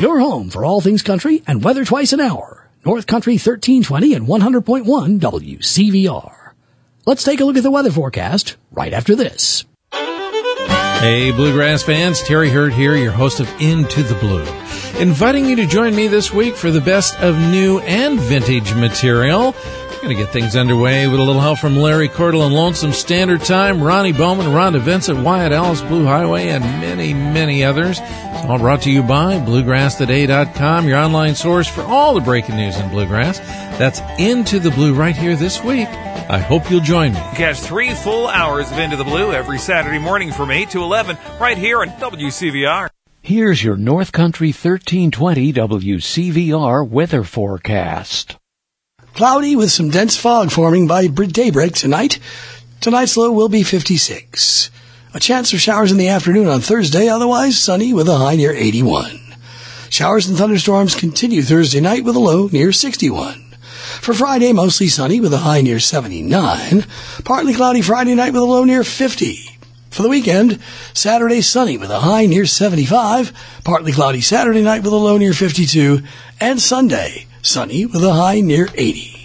Your home for all things country and weather twice an hour. North Country 1320 and 100.1 WCVR. Let's take a look at the weather forecast right after this. Hey, Bluegrass fans, Terry Hurd here, your host of Into the Blue. Inviting you to join me this week for the best of new and vintage material. We're going to get things underway with a little help from Larry Cordell and Lonesome Standard Time, Ronnie Bowman, Rhonda Vincent, Wyatt Ellis, Blue Highway, and many, many others. It's all brought to you by BluegrassToday.com, your online source for all the breaking news in Bluegrass. That's Into the Blue right here this week. I hope you'll join me. Catch 3 full hours of Into the Blue every Saturday morning from 8 to 11 right here on WCVR. Here's your North Country 1320 WCVR weather forecast. Cloudy with some dense fog forming by daybreak tonight. Tonight's low will be 56. A chance of showers in the afternoon on Thursday, otherwise sunny with a high near 81. Showers and thunderstorms continue Thursday night with a low near 61. For Friday, mostly sunny with a high near 79. Partly cloudy Friday night with a low near 50. For the weekend, Saturday sunny with a high near 75. Partly cloudy Saturday night with a low near 52. And Sunday, sunny with a high near 80.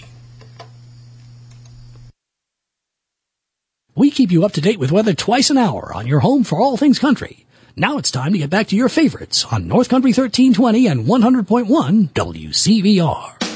We keep you up to date with weather twice an hour on your home for all things country. Now it's time to get back to your favorites on North Country 1320 and 100.1 WCVR.